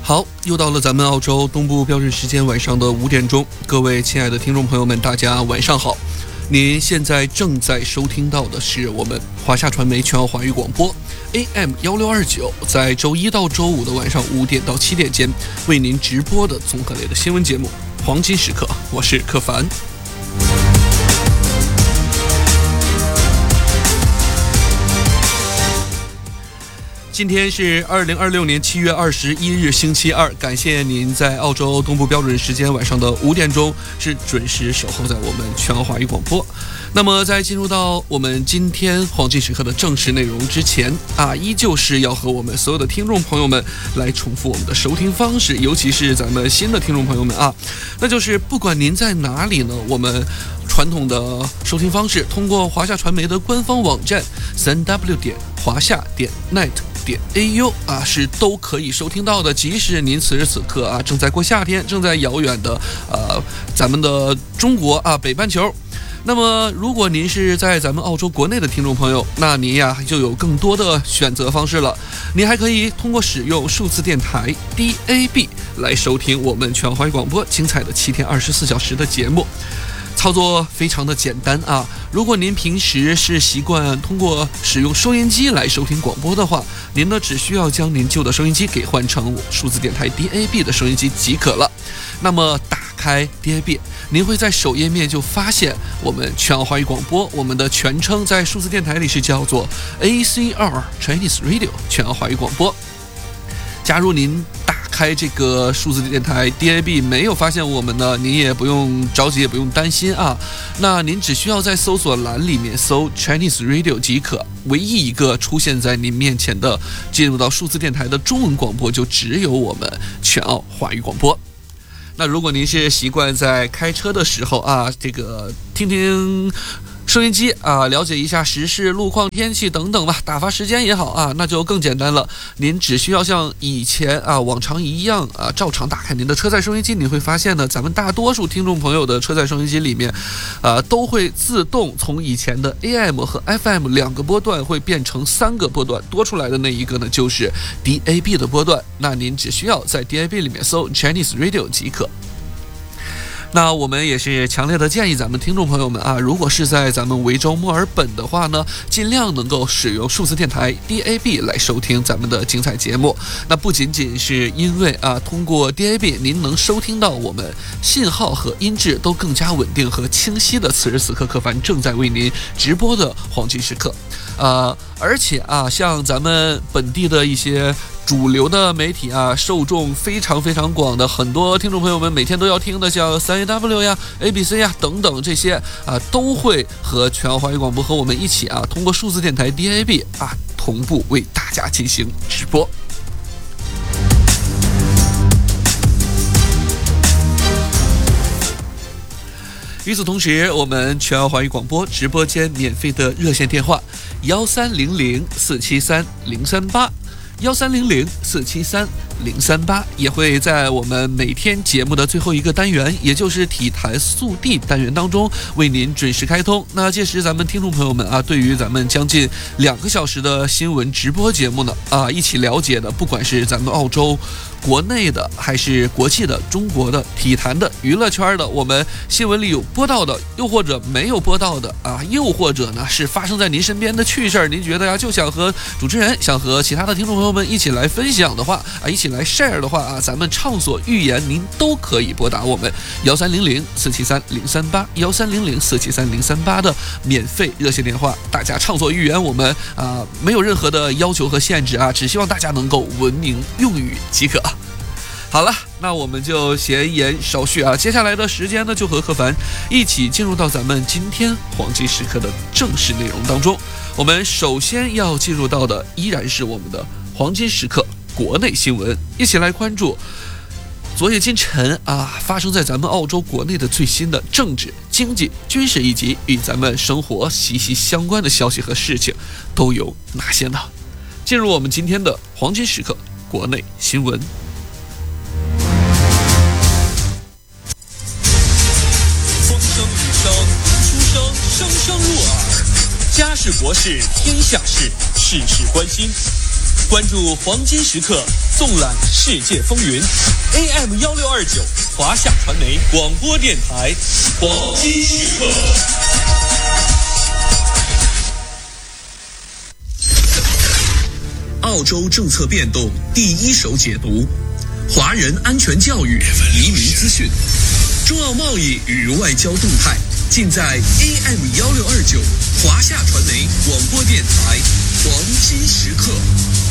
好，又到了咱们澳洲东部标准时间晚上的5点钟，各位亲爱的听众朋友们，大家晚上好。您现在正在收听到的是我们华夏传媒全澳华语广播 AM1629，在周一到周五的晚上5点到7点间为您直播的综合类的新闻节目《黄金时刻》，我是柯凡。今天是2026年7月21日星期二，感谢您在澳洲东部标准时间晚上的5点钟是准时守候在我们全澳华语广播。那么在进入到我们今天黄金时刻的正式内容之前依旧是要和我们所有的听众朋友们来重复我们的收听方式，尤其是咱们新的听众朋友们那就是不管您在哪里呢，我们传统的收听方式通过华夏传媒的官方网站 3w 华夏.net.au 是都可以收听到的。即使您此时此刻正在过夏天，正在遥远的咱们的中国北半球。那么如果您是在咱们澳洲国内的听众朋友，那您就有更多的选择方式了。您还可以通过使用数字电台 DAB 来收听我们全华语广播精彩的7天24小时的节目。操作非常的简单如果您平时是习惯通过使用收音机来收听广播的话，您呢只需要将您旧的收音机给换成数字电台 DAB 的收音机即可了。那么打开 DAB， 您会在首页面就发现我们全澳华语广播，我们的全称在数字电台里是叫做 ACR Chinese Radio 全澳华语广播。假如您打开这个数字电台 DAB 没有发现我们呢，您也不用着急，也不用担心那您只需要在搜索栏里面搜 Chinese Radio 即可，唯一一个出现在您面前的进入到数字电台的中文广播就只有我们全澳华语广播。那如果您是习惯在开车的时候这个听听收音机了解一下时事、路况、天气等等吧，打发时间也好那就更简单了。您只需要像以前往常一样照常打开您的车载收音机，你会发现呢，咱们大多数听众朋友的车载收音机里面都会自动从以前的 AM 和 FM 2个波段会变成3个波段，多出来的那一个呢就是 DAB 的波段。那您只需要在 DAB 里面搜 Chinese Radio 即可。那我们也是强烈的建议咱们听众朋友们如果是在咱们维州墨尔本的话呢，尽量能够使用数字电台 DAB 来收听咱们的精彩节目。那不仅仅是因为通过 DAB 您能收听到我们信号和音质都更加稳定和清晰的此时此刻柯凡正在为您直播的黄金时刻而且像咱们本地的一些主流的媒体受众非常非常广的，很多听众朋友们每天都要听的，像 3AW ABC 等等这些都会和全澳华语广播和我们一起通过数字电台 DAB 同步为大家进行直播。与此同时，我们全澳华语广播直播间免费的热线电话1300-473-038，1300-473-038也会在我们每天节目的最后一个单元，也就是体坛速递单元当中为您准时开通。那届时咱们听众朋友们对于咱们将近2个小时的新闻直播节目呢一起了解的，不管是咱们澳洲国内的还是国际的、中国的体坛的、娱乐圈的，我们新闻里有播到的，又或者没有播到的又或者呢是发生在您身边的趣事儿，您觉得就想和主持人、想和其他的听众朋友们一起来分享的话一起来 share 的话咱们畅所欲言，您都可以拨打我们1300-473-038 1300-473-038的免费热线电话，大家畅所欲言，我们没有任何的要求和限制只希望大家能够文明用语即可。好了，那我们就闲言少叙接下来的时间呢，就和柯凡一起进入到咱们今天黄金时刻的正式内容当中。我们首先要进入到的依然是我们的黄金时刻国内新闻，一起来关注昨夜今晨发生在咱们澳洲国内的最新的政治、经济、军事以及与咱们生活息息相关的消息和事情都有哪些呢？进入我们今天的黄金时刻国内新闻。风声雨声读书声，声声入耳。家事国事天下事，事事关心。 关注黄金时刻，纵览世界风云。AM1629，华夏传媒广播电台，黄金时刻。澳洲政策变动第一手解读，华人安全教育、移民资讯，中澳贸易与外交动态，尽在 AM1629 华夏传媒广播电台黄金时刻。